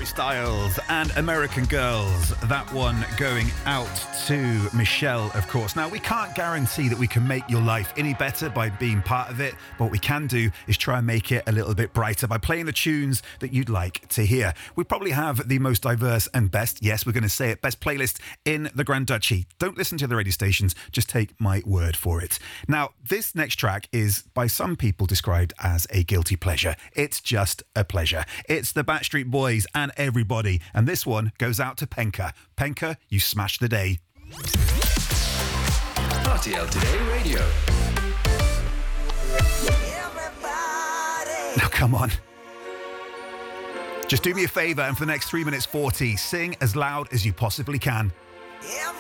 Styles and American Girls. That one going out to Michelle, of course. Now, we can't guarantee that we can make your life any better by being part of it, but what we can do is try and make it a little bit brighter by playing the tunes that you'd like to hear. We probably have the most diverse and best, yes, we're going to say it, best playlist in the Grand Duchy. Don't listen to the radio stations, just take my word for it. Now, this next track is by some people described as a guilty pleasure. It's just a pleasure. It's the Backstreet Boys and Everybody, and this one goes out to Penka. Penka, you smashed the day. RTL Today Radio. Now, come on. Just do me a favour, and for the next 3 minutes 40, sing as loud as you possibly can.